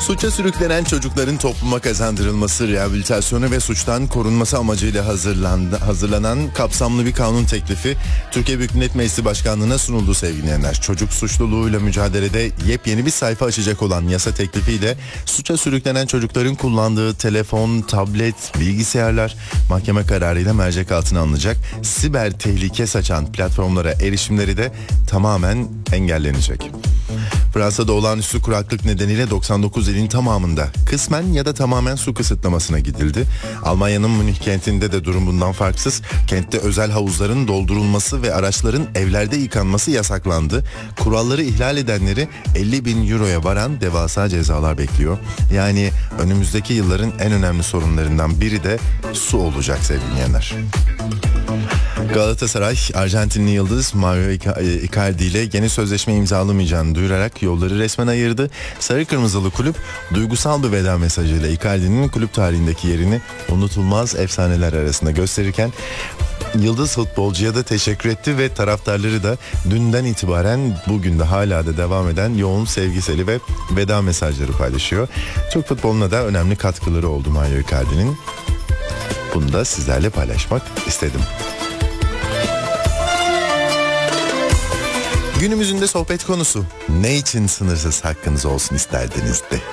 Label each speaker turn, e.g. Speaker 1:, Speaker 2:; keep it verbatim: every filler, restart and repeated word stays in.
Speaker 1: Suça sürüklenen çocukların topluma kazandırılması, rehabilitasyonu ve suçtan korunması amacıyla hazırlandı, hazırlanan kapsamlı bir kanun teklifi Türkiye Büyük Millet Meclisi Başkanlığı'na sunuldu sevgili dinleyenler. Çocuk suçluluğuyla mücadelede yepyeni bir sayfa açacak olan yasa teklifiyle suça sürüklenen çocukların kullandığı telefon, tablet, bilgisayarlar mahkeme kararıyla mercek altına alınacak. Siber tehlike saçan platformlara erişimleri de tamamen engellenecek. Fransa'da olağanüstü kuraklık nedeniyle doksan dokuz ilin tamamında kısmen ya da tamamen su kısıtlamasına gidildi. Almanya'nın Münih kentinde de durum bundan farksız. Kentte özel havuzların doldurulması ve araçların evlerde yıkanması yasaklandı. Kuralları ihlal edenleri elli bin euroya varan devasa cezalar bekliyor. Yani önümüzdeki yılların en önemli sorunlarından biri de su olacak sevgili dinleyenler. Galatasaray, Arjantinli yıldız Mario Icardi ile yeni sözleşme imzalamayacağını duyurarak yolları resmen ayırdı. Sarı Kırmızılı kulüp duygusal bir veda mesajıyla Icardi'nin kulüp tarihindeki yerini unutulmaz efsaneler arasında gösterirken yıldız futbolcuya da teşekkür etti ve taraftarları da dünden itibaren bugün de hala da devam eden yoğun sevgiseli ve veda mesajları paylaşıyor. Türk futboluna da önemli katkıları oldu Mario Icardi'nin. Bunu da sizlerle paylaşmak istedim. Günümüzün de sohbet konusu, ne için sınırsız hakkınız olsun isterdiniz de.